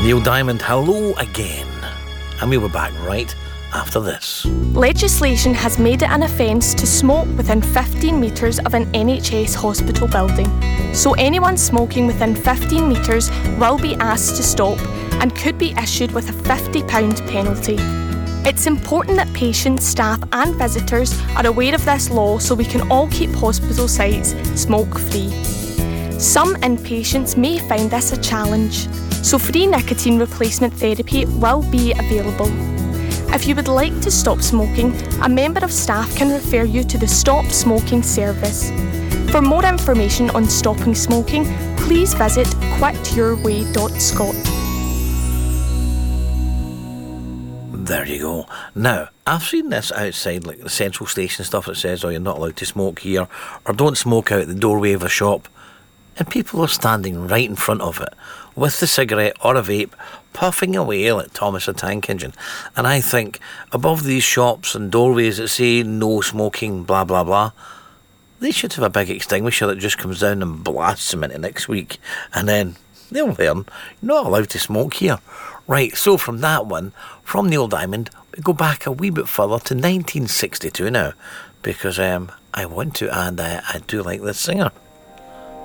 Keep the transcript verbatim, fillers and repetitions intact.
Neil Diamond, hello again. And we'll be back right after this. Legislation has made it an offence to smoke within fifteen metres of an N H S hospital building. So anyone smoking within fifteen metres will be asked to stop and could be issued with a fifty pounds penalty. It's important that patients, staff and visitors are aware of this law so we can all keep hospital sites smoke-free. Some inpatients may find this a challenge, so free nicotine replacement therapy will be available. If you would like to stop smoking, a member of staff can refer you to the Stop Smoking service. For more information on stopping smoking, please visit quit your way dot scot. There you go. Now, I've seen this outside, like the central station stuff that says, oh, you're not allowed to smoke here, or don't smoke out the doorway of a shop. And people are standing right in front of it, with the cigarette or a vape, puffing away like Thomas the Tank Engine. And I think, above these shops and doorways that say, no smoking, blah, blah, blah, they should have a big extinguisher that just comes down and blasts them into next week. And then they'll learn, you're not allowed to smoke here. Right, so from that one, from Neil Diamond, we go back a wee bit further to nineteen sixty-two now, because um, I want to, and I, I do like this singer.